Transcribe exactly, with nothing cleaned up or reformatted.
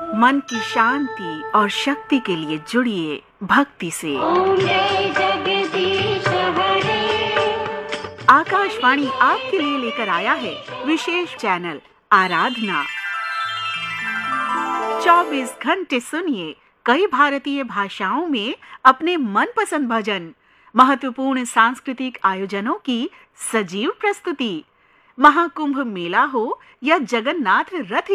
मन की शांति और शक्ति के लिए जुड़िए भक्ति से। आकाशवाणी आपके लिए लेकर आया है विशेष चैनल आराधना। चौबीस घंटे सुनिए कई भारतीय भाषाओं में अपने मनपसंद भजन, महत्वपूर्ण सांस्कृतिक आयोजनों की सजीव प्रस्तुति। महाकुंभ मेला हो या जगन्नाथ रथ